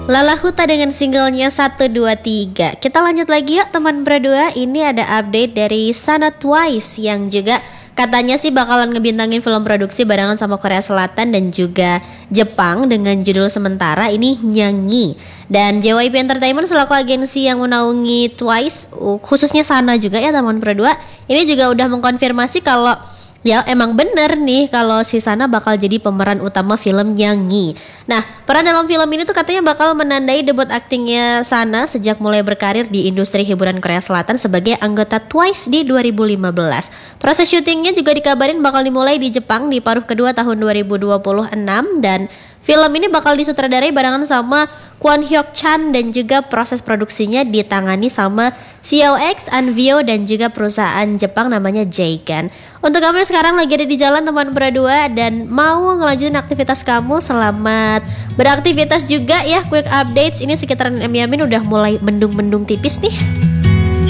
Lala Huta dengan singlenya 123. Kita lanjut lagi yuk teman berdua. Ini ada update dari Sana Twice yang juga katanya sih bakalan ngebintangin film produksi barengan sama Korea Selatan dan juga Jepang dengan judul sementara ini Nyanyi. Dan JYP Entertainment selaku agensi yang menaungi Twice, khususnya Sana juga ya teman berdua, ini juga udah mengkonfirmasi kalau ya emang bener nih kalau si Sana bakal jadi pemeran utama film Nyanyi. Nah, peran dalam film ini tuh katanya bakal menandai debut aktingnya Sana sejak mulai berkarir di industri hiburan Korea Selatan sebagai anggota Twice di 2015. Proses syutingnya juga dikabarin bakal dimulai di Jepang di paruh kedua tahun 2026 dan film ini bakal disutradarai barengan sama Kwon Hyuk Chan dan juga proses produksinya ditangani sama COX, Anvio dan juga perusahaan Jepang namanya Jeikan. Untuk kamu yang sekarang lagi ada di jalan teman berdua dan mau ngelanjutin aktivitas kamu, selamat beraktivitas juga ya. Quick updates ini sekitaran Yamin udah mulai mendung-mendung tipis nih.